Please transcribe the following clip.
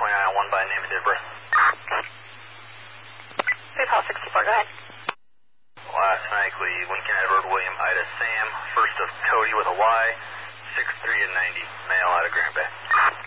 on one by name and date of birth. Paul 64, go ahead. Last night, Lincoln Edward William Ida Sam, first of Cody with a Y, 6'3" and 90, male out of Grand Bay.